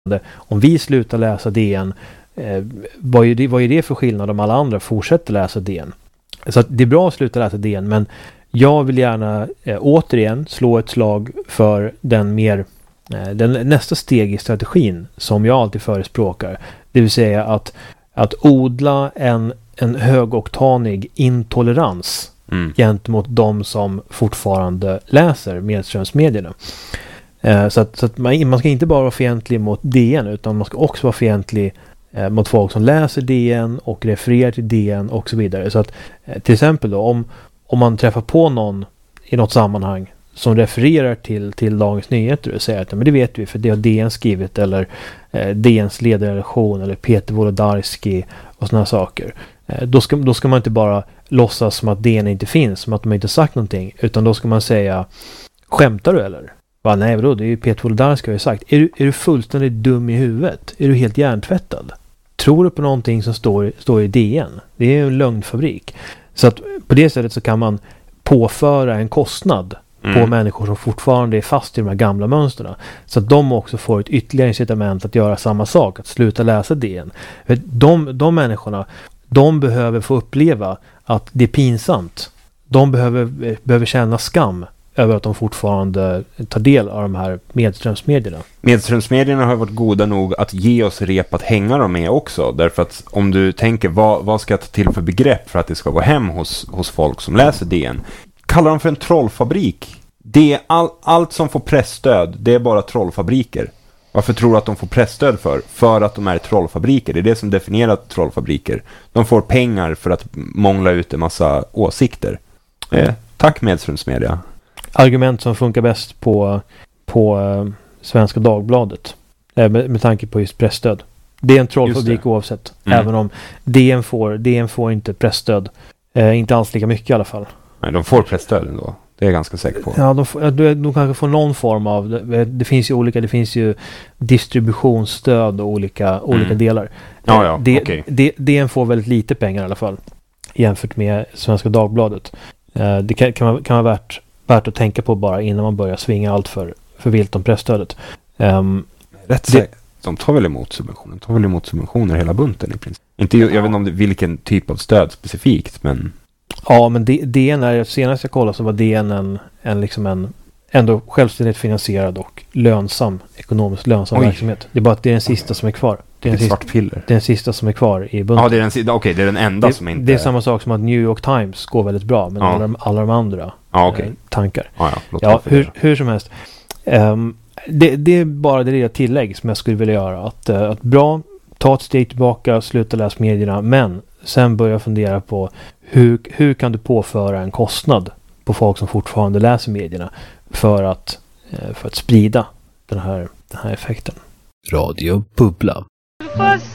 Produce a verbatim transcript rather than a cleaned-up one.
Om vi slutar läsa D N, eh, vad, är det, vad är det för skillnad om alla andra fortsätter läsa D N? Så att det är bra att sluta läsa D N, men jag vill gärna eh, återigen slå ett slag för den mer eh, den nästa steg i strategin som jag alltid förespråkar. Det vill säga att, att odla en, en högoktanig intolerans mm. gentemot de som fortfarande läser medströmsmedierna. Eh, så att, så att man, man ska inte bara vara fientlig mot D N, utan man ska också vara fientlig eh, mot folk som läser D N och refererar till D N och så vidare. Så att eh, till exempel då, om, om man träffar på någon i något sammanhang som refererar till, till Dagens Nyheter och säger att men det vet vi för det har D N skrivit, eller eh, D N:s ledarredaktion eller Peter Wolodarski och såna saker. Eh, då, ska, då ska man inte bara låtsas som att D N inte finns, som att de inte sagt någonting, utan då ska man säga, skämtar du eller? Va, nej, vadå? Det är ju Peter Wolodarski har ju sagt. Är du, är du fullständigt dum i huvudet? Är du helt hjärntvättad? Tror du på någonting som står, står i D N? Det är ju en lögnfabrik. Så att på det sättet så kan man påföra en kostnad mm. på människor som fortfarande är fast i de här gamla mönsterna. Så att de också får ett ytterligare incitament att göra samma sak, att sluta läsa D N. För de, de människorna, de behöver få uppleva att det är pinsamt. De behöver, behöver känna skam över att de fortfarande tar del av de här medströmsmedierna. Medströmsmedierna har varit goda nog att ge oss rep att hänga dem med också. Därför att om du tänker, vad, vad ska jag ta till för begrepp för att det ska gå hem hos, hos folk som läser D N? Kalla dem för en trollfabrik. Det är all, allt som får pressstöd, det är bara trollfabriker. Varför tror du att de får pressstöd för? För att de är trollfabriker. Det är det som definierar trollfabriker. De får pengar för att mångla ut en massa åsikter. Eh, tack medströmsmedia. Argument som funkar bäst på, på äh, Svenska Dagbladet äh, med, med tanke på just pressstöd. Det är en trollfabrik oavsett. Mm. Även om D N får, D N får inte pressstöd. Äh, inte alls lika mycket i alla fall. Nej, de får pressstöd ändå. Det är jag ganska säker på. Ja, de, får, de, de kanske får någon form av... Det, det finns ju olika... Det finns ju distributionsstöd och olika, mm. olika delar. Ja, ja, det, okej. det, D N får väldigt lite pengar i alla fall. Jämfört med Svenska Dagbladet. Äh, det kan, kan, vara, kan vara värt... värt att tänka på bara innan man börjar svinga allt för, för vilt om pressstödet. Um, Rätt det, de tar väl emot subventioner. De tar väl emot subventioner hela bunten i princip. Inte, jag vet inte om det, vilken typ av stöd specifikt, men... Ja, men D- DN är, senast jag kollade så var D N en, en, liksom en ändå självständigt finansierad och lönsam, ekonomiskt lönsam Oj. verksamhet. Det är bara att det är den sista som är kvar. Det är den sista, svart piller. Det är den sista som är kvar i bunten. Ja, det är den, okej, okay, det är den enda det, som inte... Det är samma sak som att New York Times går väldigt bra, men ja. alla, alla de andra ja, okay. eh, tankar. Ja, ja, ja hur, hur som helst. Um, det, det är bara det lilla tillägg som jag skulle vilja göra. Att, uh, att bra, ta ett steg tillbaka, sluta läsa medierna, men sen börja fundera på hur, hur kan du påföra en kostnad på folk som fortfarande läser medierna för att, uh, för att sprida den här, den här effekten. Radio Bubbla.